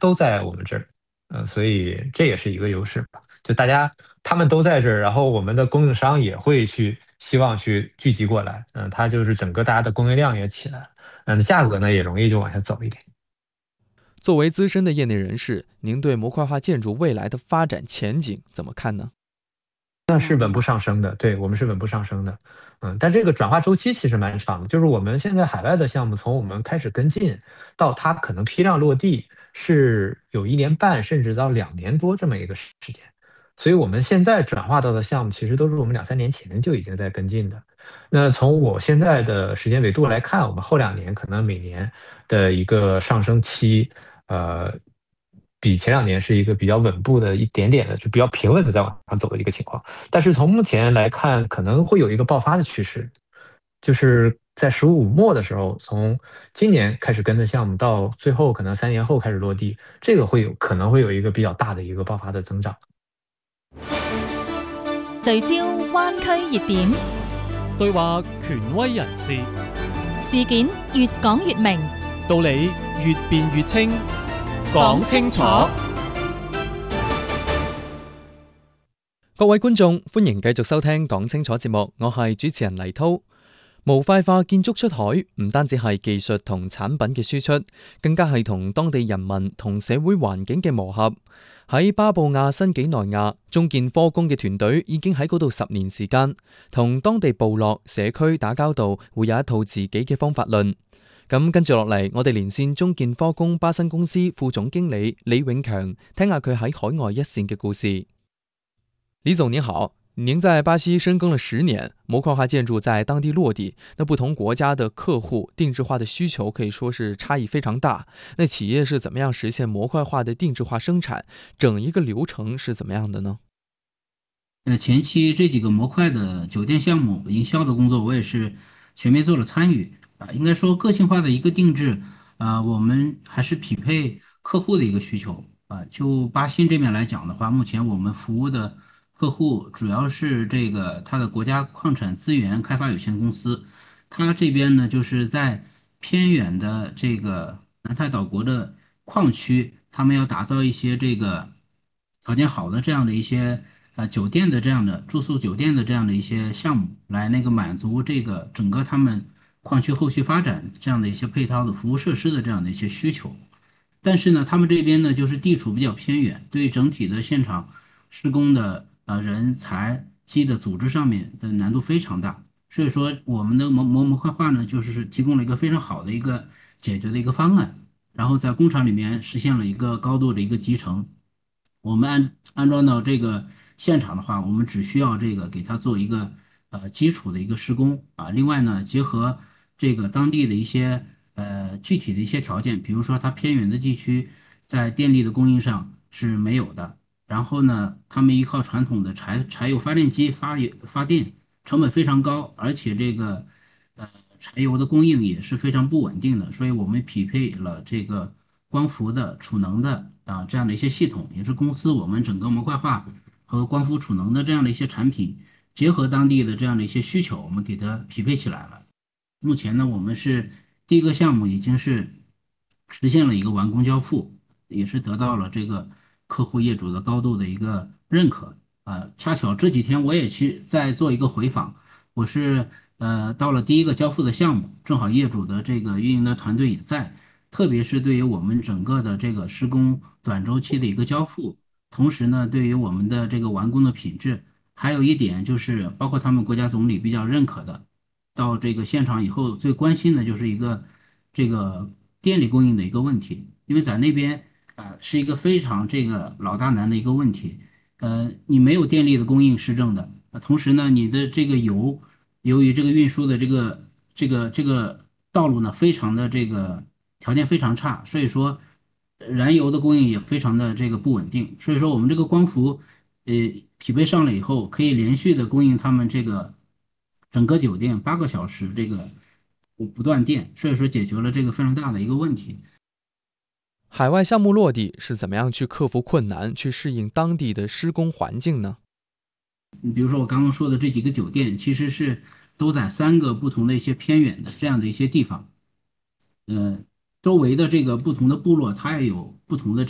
都在我们这儿，所以这也是一个优势吧。就他们都在这儿，然后我们的供应商也会希望去聚集过来，它就是整个大家的供应量也起来了，价格呢也容易就往下走一点。 作为资深的业内人士，您对模块化建筑未来的发展前景怎么看呢？ 那是稳步上升的，对，我们是稳步上升的，但这个转化周期其实蛮长的，就是我们现在海外的项目，从我们开始跟进到它可能批量落地，是有1年半甚至到2年多这么一个时间，所以我们现在转化到的项目，其实都是我们2、3年前就已经在跟进的。那从我现在的时间维度来看，我们后2年可能每年的一个上升期，呃，比前2年是一个比较稳步的一点点的，就比较平稳的在往上走的一个情况。但是从目前来看，可能会有一个爆发的趋势，就是在15末的时候，从今年开始跟的项目，到最後可能3年後開始落地，這個可能會有一個比較大的一個爆發的增長。 聚焦灣區熱點， 對話權威人士， 事件越講越明， 道理越辯越清，講清楚。 各位觀眾，歡迎繼續收聽講清楚節目，我係主持人黎滔。模塊化建築出海，唔單止係技術同產品嘅輸出，更加係同當地人民同社會環境嘅磨合。喺巴布亞新幾內亞，中建科工嘅團隊已經喺嗰度10年時間，同當地部落社區打交道，會有一套自己嘅方法論。咁跟住落嚟，我哋連線中建科工巴新公司副總經理李永強，聽下佢喺海外一線嘅故事。李總您好，您在巴西深耕了10年，模塊化建築在當地落地，那不同國家的客戶定制化的需求可以說是差異非常大。那企業是怎麼樣實現模塊化的定制化生產？整一個流程是怎麼樣的呢？ 前期這幾個模塊的酒店項目營銷的工作，我也是全面做了參與啊。應該說個性化的一個定制啊，我們還是匹配客戶的一個需求啊。就巴新這邊來講的話，目前我們服務的客戶主要是這個它的國家礦產資源開發有限公司，它這邊呢就是在偏遠的這個南太島國的礦區，他們要打造一些這個條件好的這樣的一些酒店的這樣的住宿酒店的這樣的一些項目，來那個滿足這個整個他們礦區後續發展這樣的一些配套的服務設施的這樣的一些需求。但是呢，他們這邊呢就是地處比較偏遠，對整體的現場施工的人才機的組織上面的難度非常大，所以說我們的模塊化呢，就是提供了一個非常好的一個解決的一個方案，然後在工廠裡面實現了一個高度的一個集成。我們安裝到這個現場的話，我們只需要這個給它做一個基礎的一個施工啊。另外呢，結合這個當地的一些具體的一些條件，比如說它偏遠的地區在電力的供應上是沒有的，然後呢，他們依靠傳統的柴油發電機發電，成本非常高，而且這個柴油的供應也是非常不穩定的，所以我們匹配了這個光伏的、儲能的這樣的一些系統，也是公司我們整個模塊化和光伏儲能的這樣的一些產品，結合當地的這樣的一些需求，我們給它匹配起來了。目前呢，我們是第一個項目已經是實現了一個完工交付，也是得到了這個客戶業主的高度的一個認可啊。恰巧這幾天我也去在做一個回訪，我是到了第一個交付的項目，正好業主的這個運營的團隊也在，特別是對於我們整個的這個施工短週期的一個交付，同時呢，對於我們的這個完工的品質，還有一點就是包括他們國家總理比較認可的，到這個現場以後最關心的就是一個這個電力供應的一個問題，因為在那邊是一個非常這個老大難的一個問題，你沒有電力的供應是正的，同時呢，你的這個由於這個運輸的這個道路呢，非常的這個條件非常差，所以說燃油的供應也非常的這個不穩定，所以說我們這個光伏匹配上了以後，可以連續的供應他們這個整個酒店8個小時這個不斷電，所以說解決了這個非常大的一個問題。 海外項目落地是怎麼樣去克服困難，去適應當地的施工環境呢？ 比如說我剛剛說的這幾個酒店，其實是都在3個不同的一些偏遠的這樣的一些地方，周圍的這個不同的部落，它也有不同的